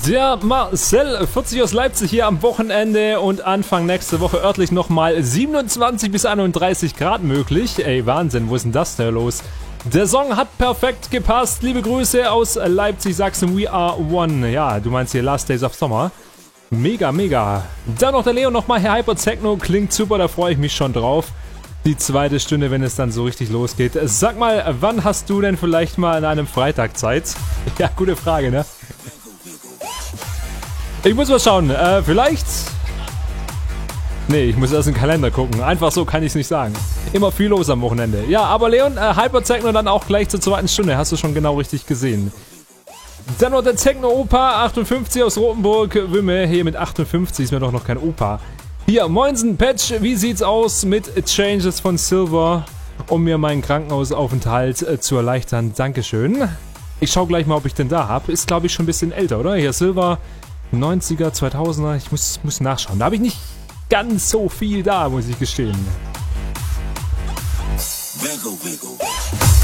Der Marcel, 40 aus Leipzig hier am Wochenende und Anfang nächste Woche örtlich nochmal 27 bis 31 Grad möglich. Ey, Wahnsinn, wo ist denn das denn los? Der Song hat perfekt gepasst. Liebe Grüße aus Leipzig, Sachsen, we are one. Ja, du meinst hier Last Days of Summer. Mega, mega. Dann noch der Leon nochmal, Herr Hyper Techno, klingt super, da freue ich mich schon drauf. Die zweite Stunde, wenn es dann so richtig losgeht. Sag mal, wann hast du denn vielleicht mal an einem Freitag Zeit? Ja, gute Frage, ne? Ich muss mal schauen, vielleicht... Nee, ich muss erst in den Kalender gucken. Einfach so kann ich es nicht sagen. Immer viel los am Wochenende. Ja, aber Leon, Hyper-Techno dann auch gleich zur zweiten Stunde. Hast du schon genau richtig gesehen. Dann noch der Techno-Opa, 58 aus Rotenburg-Wümme. Hier mit 58 ist mir doch noch kein Opa. Hier, Moinsen, Patch, wie sieht's aus mit Changes von Silver, um mir meinen Krankenhausaufenthalt zu erleichtern? Dankeschön. Ich schau gleich mal, ob ich den da habe. Ist, glaube ich, schon ein bisschen älter, oder? Hier, Silver, 90er, 2000er. Ich muss nachschauen. Da habe ich nicht ganz so viel da, muss ich gestehen. Wiggle, wiggle.